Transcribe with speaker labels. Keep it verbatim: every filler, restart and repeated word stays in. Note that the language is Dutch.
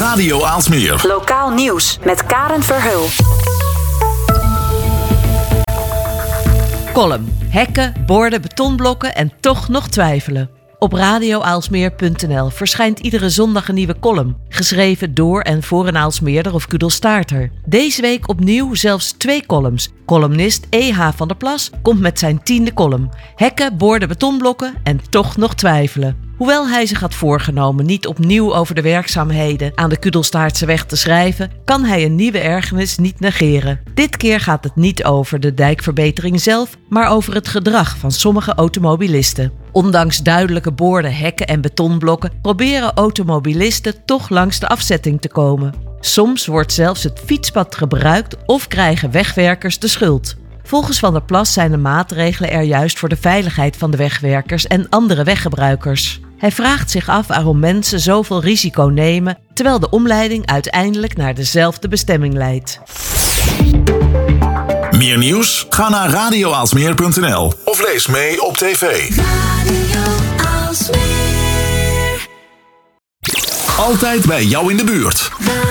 Speaker 1: Radio Aalsmeer.
Speaker 2: Lokaal nieuws met Karen Verheul.
Speaker 3: Column. Hekken, borden, betonblokken en toch nog twijfelen. Op radio aalsmeer punt n l verschijnt iedere zondag een nieuwe column. Geschreven door en voor een Aalsmeerder of Kudelstaarter. Deze week opnieuw zelfs twee columns. Columnist E H van der Plas komt met zijn tiende column. Hekken, borden, betonblokken en toch nog twijfelen. Hoewel hij zich had voorgenomen niet opnieuw over de werkzaamheden aan de Kudelstaartseweg te schrijven, kan hij een nieuwe ergernis niet negeren. Dit keer gaat het niet over de dijkverbetering zelf, maar over het gedrag van sommige automobilisten. Ondanks duidelijke borden, hekken en betonblokken proberen automobilisten toch langs de afzetting te komen. Soms wordt zelfs het fietspad gebruikt of krijgen wegwerkers de schuld. Volgens Van der Plas zijn de maatregelen er juist voor de veiligheid van de wegwerkers en andere weggebruikers. Hij vraagt zich af waarom mensen zoveel risico nemen, terwijl de omleiding uiteindelijk naar dezelfde bestemming leidt.
Speaker 1: Meer nieuws? Ga naar radio aalsmeer punt n l of lees mee op tv.
Speaker 4: Radio Aalsmeer.
Speaker 1: Altijd bij jou in de buurt.